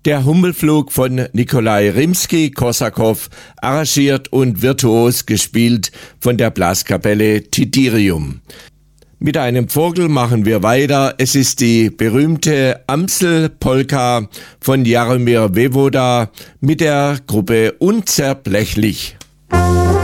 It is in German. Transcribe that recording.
Der Hummelflug von Nikolai Rimski-Korsakow, arrangiert und virtuos gespielt von der Blaskapelle Titirium. Mit einem Vogel machen wir weiter. Es ist die berühmte Amsel-Polka von Jaromir Wewoda mit der Gruppe Unzerblechlich.